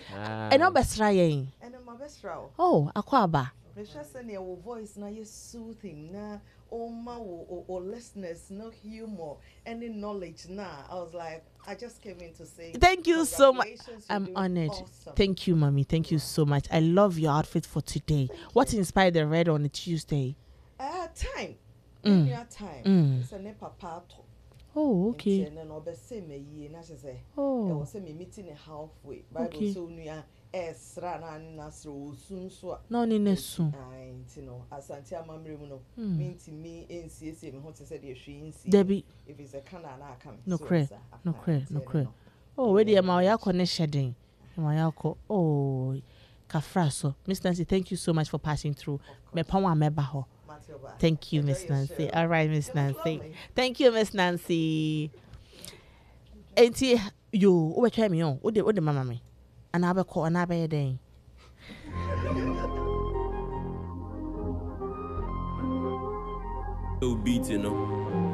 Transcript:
And no best trying. And my best row. Oh, akwaba. Precious and your voice now you soothing now. Oh my or listeners, no humor, any knowledge now. I was like, I just came in to say thank you so much. I'm doing honored. awesome. Thank you, mommy. Thank you so much. I love your outfit for today. What inspired the red on a Tuesday? Time. Time. It's a nepa part. Oh, okay. And then obese me ye na say. Oh. I was meeting halfway. Bible so nuya esra na nasro sun so. No ni nesu. Ai ntino asante amamre mu no. Minti me nsiesie me ho te say de hwe nsie. Debbie. If it's a kana na come. No cre. Oh, where the ma ya connection den. Ma ya ko. Oh. Kafraso. Miss Nancy, thank you so much for passing through. Me pa wa meba ho. Thank you, Miss Nancy. All right, Miss Nancy. Thank you, Miss Nancy. Enti yo, o be try me on. O de mama me. And I be call and I be den. So beat, you know.